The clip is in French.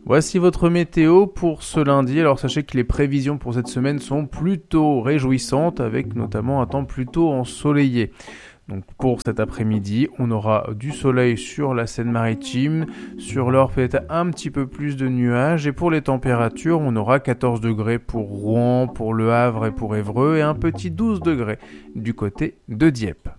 Voici votre météo pour ce lundi. Alors sachez que les prévisions pour cette semaine sont plutôt réjouissantes avec notamment un temps plutôt ensoleillé. Donc pour cet après-midi, on aura du soleil sur la Seine-Maritime, sur l'Orne peut-être un petit peu plus de nuages et pour les températures, on aura 14 degrés pour Rouen, pour Le Havre et pour Évreux et un petit 12 degrés du côté de Dieppe.